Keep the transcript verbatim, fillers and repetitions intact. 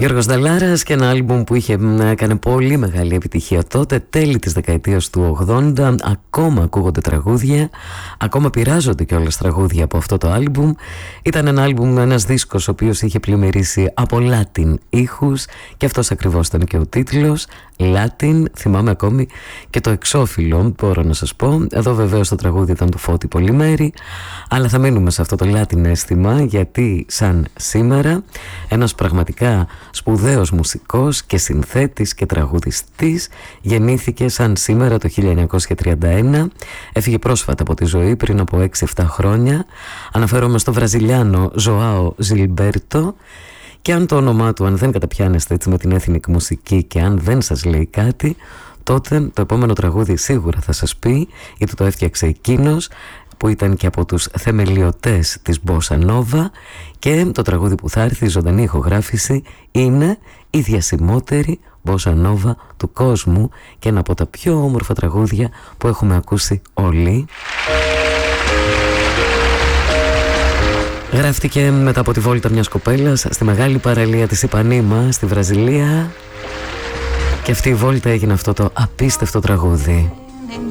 Γιώργος Νταλάρας και ένα άλμπουμ που είχε, έκανε πολύ μεγάλη επιτυχία τότε, τέλη της δεκαετίας του ογδόντα. Ακόμα ακούγονται τραγούδια, ακόμα πειράζονται κιόλας τραγούδια από αυτό το άλμπουμ. Ήταν ένα άλμπουμ, ένας δίσκος ο οποίος είχε πλημμυρίσει από Latin ήχους και αυτός ακριβώς ήταν και ο τίτλος, Latin. Θυμάμαι ακόμη και το εξώφυλλο, μπορώ να σας πω. Εδώ βεβαίως το τραγούδι ήταν του Φώτη Πολυμέρη, αλλά θα μείνουμε σε αυτό το Latin αίσθημα, γιατί σαν σήμερα ένας πραγματικά σπουδαίος μουσικός και συνθέτης και τραγουδιστής γεννήθηκε σαν σήμερα το χίλια εννιακόσια τριάντα ένα. Έφυγε πρόσφατα από τη ζωή πριν από έξι εφτά χρόνια. Αναφέρομαι στο Βραζιλιάνο Ζωάο Ζιλμπέρτο. Και αν το όνομά του, αν δεν καταπιάνεστε έτσι με την ethnic μουσική και αν δεν σας λέει κάτι, τότε το επόμενο τραγούδι σίγουρα θα σας πει, γιατί το έφτιαξε εκείνος που ήταν και από τους θεμελιωτές της Bossa Nova, και το τραγούδι που θα έρθει, η ζωντανή ηχογράφηση, είναι η διασημότερη Bossa Nova του κόσμου και ένα από τα πιο όμορφα τραγούδια που έχουμε ακούσει όλοι. Γράφτηκε μετά από τη βόλτα μιας κοπέλας στη μεγάλη παραλία της Ιπανίμα στη Βραζιλία, και αυτή η βόλτα έγινε αυτό το απίστευτο τραγούδι.